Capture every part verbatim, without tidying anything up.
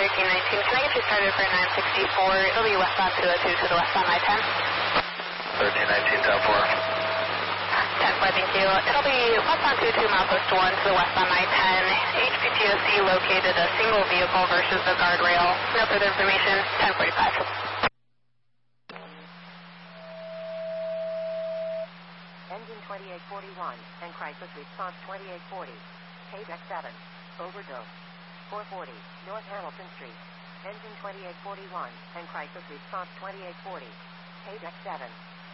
thirteen nineteen. Can I get you started for nine sixty-four? It'll be westbound two oh two to the westbound I ten. thirteen nineteen, ten four. ten four, thank you. It'll be westbound two oh two, milepost one to the westbound I ten. H P T O C located a single vehicle versus the guardrail. No further information, ten forty-five. Engine twenty-eight forty-one and crisis response twenty-eight forty. K D E C seven. Overdose. four forty, North Hamilton Street. Engine twenty-eight forty-one and crisis response twenty-eight forty. K D E C seven.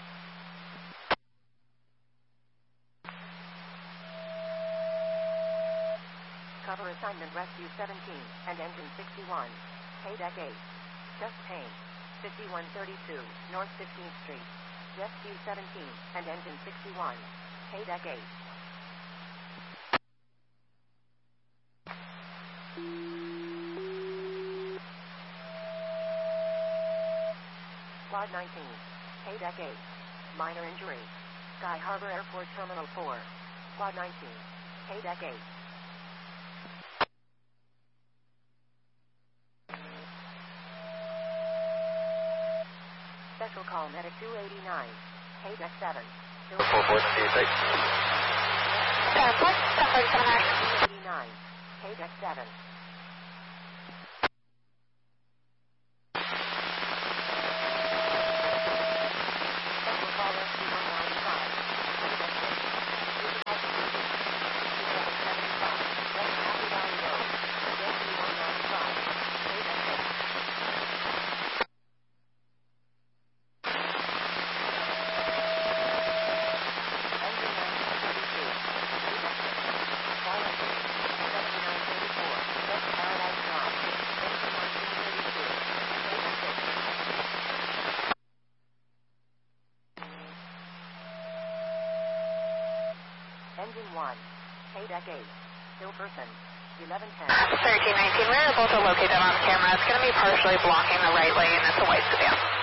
Cover assignment rescue seventeen and engine sixty-one. K D E C eight. Just pain. fifty-one thirty-two, North fifteenth Street. Rescue seventeen and engine sixty-one. K D E C eight. Squad nineteen. K D E C eight. Minor injury. Sky Harbor Airport Terminal four. Squad nineteen. K D E C eight. Special call medic two eighty-nine. K D E C seven. four four, see you, take. ten four, ten forty-seven. two eighty-nine. K D E C seven. Special call rescue one ninety-five. K D E C six. fifty-seven seventy-five. West Happy Valley Road. Rescue one ninety-five. K D E C six. Engine nineteen thirty-two. K D E C six. Fire engine. seventy-nine thirty-four. West Paradise Drive. Engine nineteen thirty-two. K D E C six. Engine one. K D E C eight. Still person. eleven ten. thirteen nineteen, we're able to locate that on camera. It's going to be partially blocking the right lane. It's a white sedan.